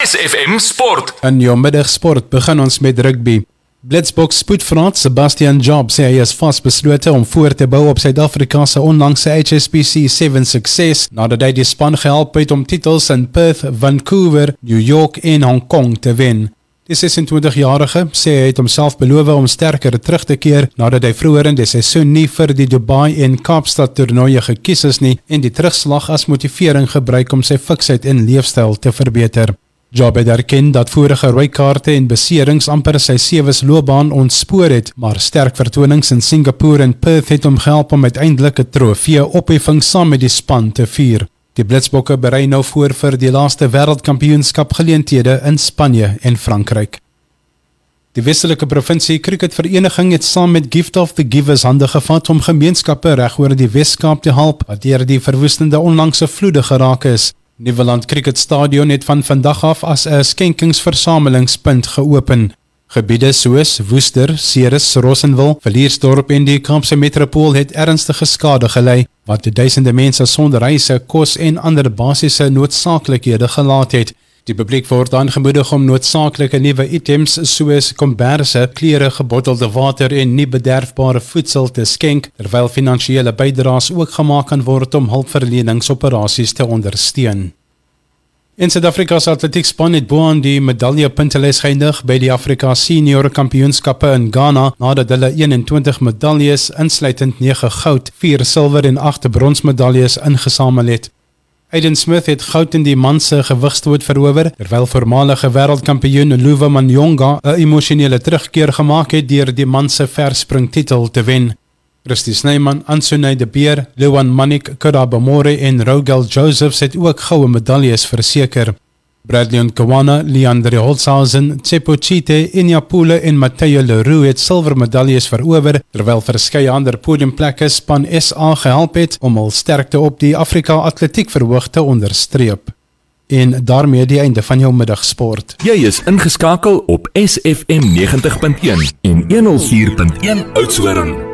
SFM Sport. In jou middagsport begin ons met rugby. Blitsboks spoedvraat Sebastian Job sê hy is vasbeslote om voor te bou op Suid-Afrika se onlangse HSBC 7 sukses nadat hy die span gehelp het om titels in Perth, Vancouver, New York en Hong Kong te wen. Die 26-jarige sê hy het homself beloof om sterker terug te keer nadat hy vroeër in die seisoen nie vir die Dubai en Kaapstad toernooie gekies is nie en die terugslag as motivering gebruik om sy fiksheid en leefstyl te verbeter. Job het erken dat vorige rooi kaarte en beserings amper sy sewees loopbaan ontspoor het, maar sterk vertonings in Singapore en Perth het hom gehelp om uiteindelik 'n trofee opheffing saam met die span te vier. Die Blitsbokke berei nou voor vir die laaste wêreldkampioenskap geleenthede in Spanje en Frankryk. Die Westelike Provinsie Cricketvereniging het saam met Gift of the Givers hande gevat om gemeenskappe reg oor die Weskaap te help wat deur die verwoestende onlangse vloede geraak is. Nieuweland Cricket Stadion het van vandag af as 'n skenkingsversamelingspunt geopen. Gebiede soos Woester, Ceres, Rossenwil, Villiersdorp en die Kaapse Metropool het ernstige skade gelei, wat duisende mense sonder huise, kos en ander basiese noodsaaklikhede gelaat het. Die publiek word aangemoedig om noodsaaklike nuwe items soos komberse, klere, gebottelde water en nie bederfbare voedsel te skenk, terwyl finansiële bydraes ook gemaak kan word om hulpverleningsoperasies te ondersteun. In Suid-Afrika se atletiekspan het boaan die medaljepuntelys geëindig by die Afrika Senior Kampioenskappe in Ghana nadat hulle 21 medaljes insluitend 9 goud, 4 silwer en 8 bronsmedaljes ingesamel het. Aiden Smith het goud in die man se gewigstoot verower, terwyl voormalige wêreldkampioen Luva Manyonga 'n emosionele terugkeer gemaak het deur die man se verspringtitel te wen. Rusty Snyman, Ansonay de Beer, Lewan Manik, Kurabamore en Rogel Josephs het ook goue medaljes verseker. Bradley Nkawana, Leandre Holzhausen, Tsepo Chite, Inyapule en Matteo Leroux het silwer medaljes verower, terwyl verskeie ander podiumplekke span SA gehelp het om hul sterkte op die Afrika Atletiek verhoog te onderstreep. En daarmee die einde van jou middagsport. Jy is ingeskakel op SFM 90.1 en 104.1 Oudtshoorn.